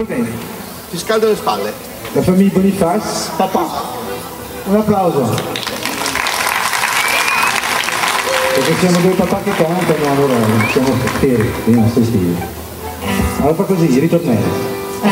Va bene. Ti scaldo le spalle. La famiglia Boniface, papà. Un applauso. Perché siamo due papà che cantano, allora siamo fieri dei nostri figli. Allora fa così, ritornello.